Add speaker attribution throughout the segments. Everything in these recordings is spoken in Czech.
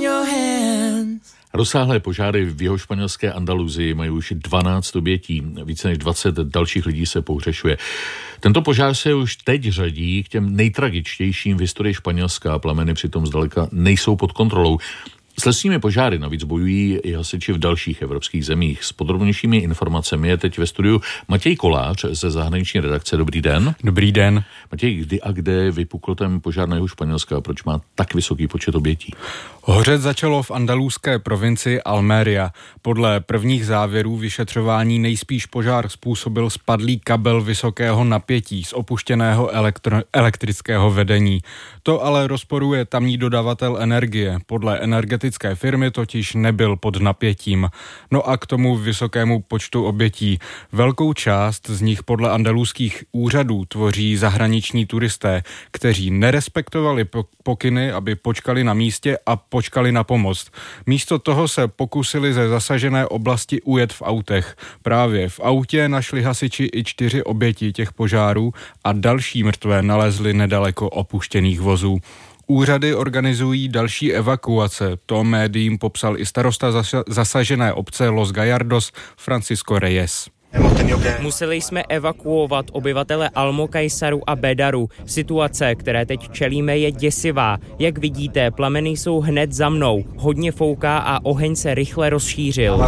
Speaker 1: Rozsáhlé požáry v jihošpanělské Andaluzii mají už 12 obětí. Více než 20 dalších lidí se pohřešuje. Tento požár se už teď řadí k těm nejtragičtějším v historii Španělska. Plameny přitom zdaleka nejsou pod kontrolou. S lesními požáry navíc bojují i hasiči v dalších evropských zemích. S podrobnějšími informacemi je teď ve studiu Matěj Kolář ze zahraniční redakce. Dobrý den.
Speaker 2: Dobrý den.
Speaker 1: Matěj, kdy a kde vypukl ten požár na jihu Španělska a proč má tak vysoký počet obětí?
Speaker 2: Hořet začalo v andalúské provincii Almería. Podle prvních závěrů vyšetřování nejspíš požár způsobil spadlý kabel vysokého napětí z opuštěného elektrického vedení. To ale rozporuje tamní dodavatel energie. Podle energetické firmy totiž nebyl pod napětím. No a k tomu vysokému počtu obětí. Velkou část z nich podle andalúských úřadů tvoří zahraniční turisté, kteří nerespektovali pokyny, aby počkali na místě a počkali na pomoc. Místo toho se pokusili ze zasažené oblasti ujet v autech. Právě v autě našli hasiči i 4 oběti těch požárů a další mrtvé nalezli nedaleko opuštěných vozů. Úřady organizují další evakuace. To médiím popsal i starosta zasažené obce Los Gallardos Francisco Reyes.
Speaker 3: Museli jsme evakuovat obyvatele Almocáisaru a Bedaru. Situace, které teď čelíme, je děsivá. Jak vidíte, plameny jsou hned za mnou. Hodně fouká a oheň se rychle rozšířil.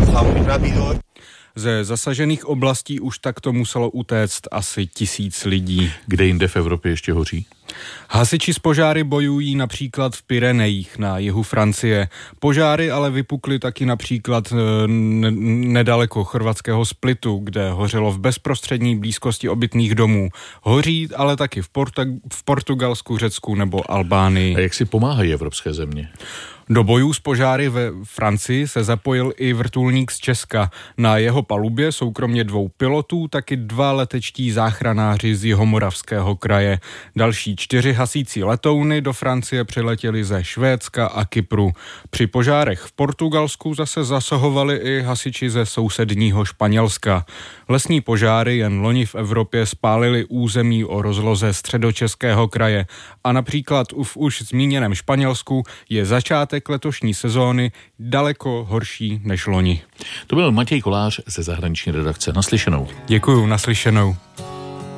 Speaker 2: Ze zasažených oblastí už takto muselo utéct asi 1000 lidí.
Speaker 1: Kde jinde v Evropě ještě hoří?
Speaker 2: Hasiči s požáry bojují například v Pyrenejích na jihu Francie. Požáry ale vypukly taky například nedaleko chorvatského Splitu, kde hořelo v bezprostřední blízkosti obytných domů. Hoří ale taky v Portugalsku, Řecku nebo Albánii.
Speaker 1: A jak si pomáhají evropské země?
Speaker 2: Do bojů s požáry ve Francii se zapojil i vrtulník z Česka. Na jeho palubě jsou kromě 2 pilotů taky 2 letečtí záchranáři z Jihomoravského kraje. Další 4 hasící letouny do Francie přiletěly ze Švédska a Kypru. Při požárech v Portugalsku zase zasahovali i hasiči ze sousedního Španělska. Lesní požáry jen loni v Evropě spálily území o rozloze Středočeského kraje a například v už zmíněném Španělsku je začátek letošní sezóny daleko horší než loni.
Speaker 1: To byl Matěj Kolář ze zahraniční redakce. Naslyšenou.
Speaker 2: Děkuju, naslyšenou.